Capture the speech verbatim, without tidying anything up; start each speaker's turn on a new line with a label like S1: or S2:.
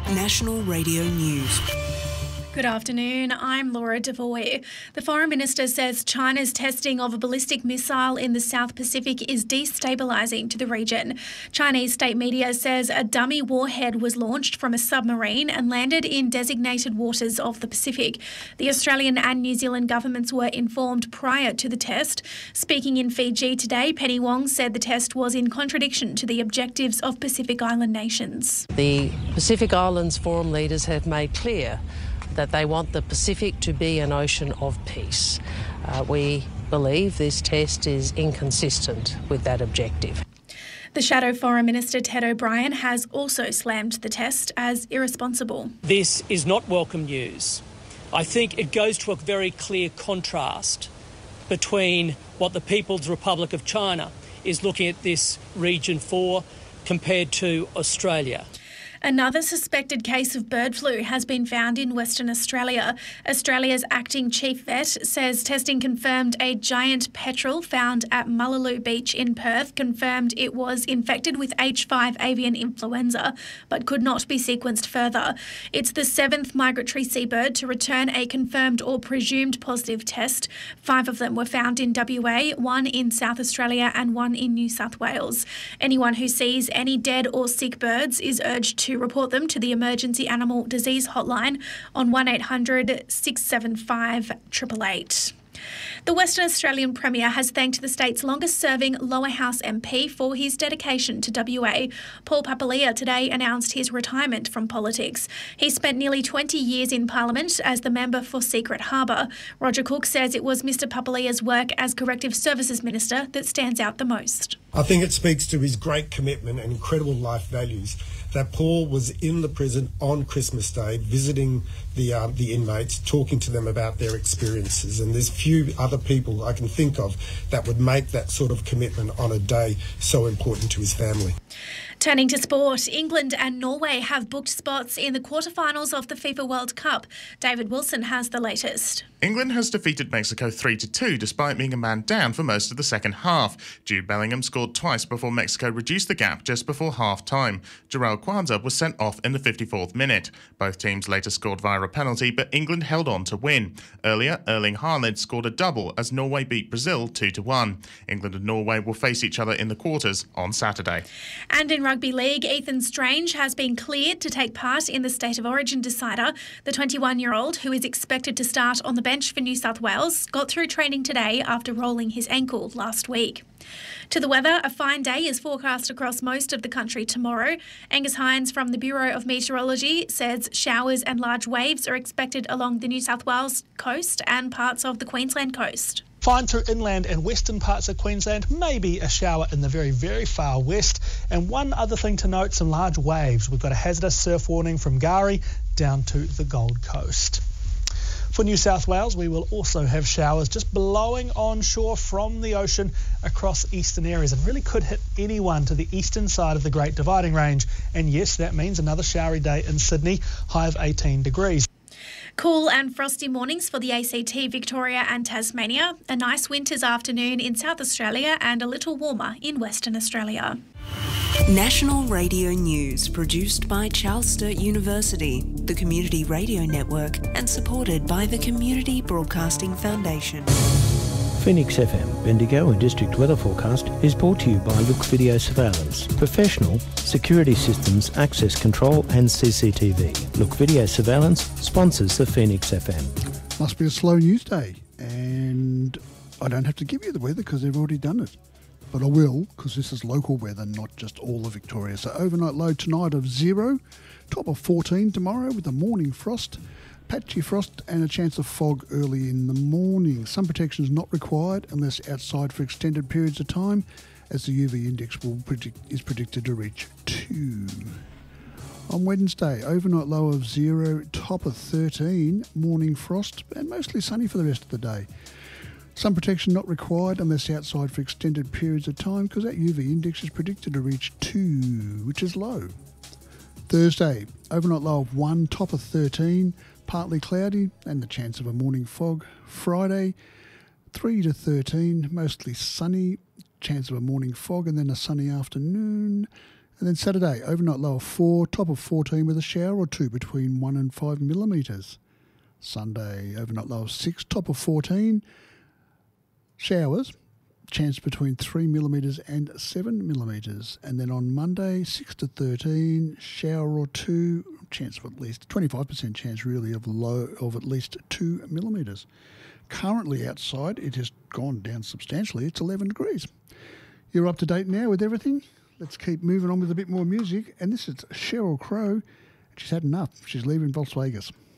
S1: National Radio News.
S2: Good afternoon, I'm Laura Devoy. The Foreign Minister says China's testing of a ballistic missile in the South Pacific is destabilising to the region. Chinese state media says a dummy warhead was launched from a submarine and landed in designated waters of the Pacific. The Australian and New Zealand governments were informed prior to the test. Speaking in Fiji today, Penny Wong said the test was in contradiction to the objectives of Pacific Island nations.
S3: The Pacific Islands Forum leaders have made clear that they want the Pacific to be an ocean of peace. Uh, we believe this test is inconsistent with that objective.
S2: The Shadow Foreign Minister Ted O'Brien has also slammed the test as irresponsible.
S4: This is not welcome news. I think it goes to a very clear contrast between what the People's Republic of China is looking at this region for compared to Australia.
S2: Another suspected case of bird flu has been found in Western Australia. Australia's acting chief vet says testing confirmed a giant petrel found at Mullaloo Beach in Perth confirmed it was infected with H five avian influenza, but could not be sequenced further. It's the seventh migratory seabird to return a confirmed or presumed positive test. Five of them were found in W A, one in South Australia and one in New South Wales. Anyone who sees any dead or sick birds is urged to to report them to the Emergency Animal Disease Hotline on one eight hundred six seven five eight eight eight. The Western Australian Premier has thanked the state's longest-serving Lower House M P for his dedication to W A. Paul Papalia today announced his retirement from politics. He spent nearly twenty years in Parliament as the member for Secret Harbour. Roger Cook says it was Mr Papalia's work as Corrective Services Minister that stands out the most.
S5: I think it speaks to his great commitment and incredible life values that Paul was in the prison on Christmas Day, visiting the um, the inmates, talking to them about their experiences. And there's few other people I can think of that would make that sort of commitment on a day so important to his family.
S2: Turning to sport, England and Norway have booked spots in the quarterfinals of the FIFA World Cup. David Wilson has the latest.
S6: England has defeated Mexico three to two despite being a man down for most of the second half. Jude Bellingham scored twice before Mexico reduced the gap just before half-time. Jarrell Kwanzaa was sent off in the fifty-fourth minute. Both teams later scored via a penalty, but England held on to win. Earlier, Erling Haaland scored a double as Norway beat Brazil two to one. England and Norway will face each other in the quarters on Saturday.
S2: And in rugby league, Ethan Strange has been cleared to take part in the State of Origin decider. The twenty-one-year-old, who is expected to start on the bench for New South Wales, got through training today after rolling his ankle last week. To the weather, a fine day is forecast across most of the country tomorrow. Angus Hines from the Bureau of Meteorology says showers and large waves are expected along the New South Wales coast and parts of the Queensland coast.
S7: Fine through inland and western parts of Queensland, maybe a shower in the very, very far west. And one other thing to note, some large waves. We've got a hazardous surf warning from Gari down to the Gold Coast. For New South Wales, we will also have showers just blowing onshore from the ocean across eastern areas. It really could hit anyone to the eastern side of the Great Dividing Range. And yes, that means another showery day in Sydney, high of eighteen degrees.
S2: Cool and frosty mornings for the A C T, Victoria and Tasmania. A nice winter's afternoon in South Australia and a little warmer in Western Australia.
S1: National Radio News, produced by Charles Sturt University, the Community Radio Network, and supported by the Community Broadcasting Foundation.
S8: Phoenix F M, Bendigo and District Weather Forecast is brought to you by Look Video Surveillance. Professional security systems, access control and C C T V. Look Video Surveillance sponsors the Phoenix F M.
S9: Must be a slow news day, and I don't have to give you the weather because they've already done it. But I will, because this is local weather, not just all of Victoria. So overnight low tonight of zero, top of fourteen tomorrow with a morning frost, patchy frost and a chance of fog early in the morning. Sun protection is not required unless outside for extended periods of time, as the U V index will predict, is predicted to reach two. On Wednesday, overnight low of zero, top of thirteen, morning frost and mostly sunny for the rest of the day. Sun protection not required unless outside for extended periods of time, because that U V index is predicted to reach two, which is low. Thursday, overnight low of one, top of thirteen, partly cloudy and the chance of a morning fog. Friday, three to thirteen, mostly sunny, chance of a morning fog and then a sunny afternoon. And then Saturday, overnight low of four, top of fourteen with a shower or two between one and five millimetres. Sunday, overnight low of six, top of fourteen, showers, chance between three millimetres and seven millimetres. And then on Monday, six to thirteen, shower or two, chance of at least twenty-five percent chance really of low of at least two millimetres. Currently outside, it has gone down substantially. It's eleven degrees. You're up to date now with everything. Let's keep moving on with a bit more music. And this is Sheryl Crow. She's had enough. She's leaving Las Vegas.